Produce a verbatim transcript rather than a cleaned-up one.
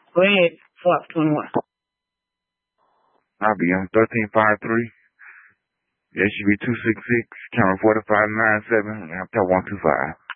Go ahead, Fox twenty-one. I'll be on thirteen five three. It should be two six six, camera forty-five nine seven, and I'm one two five.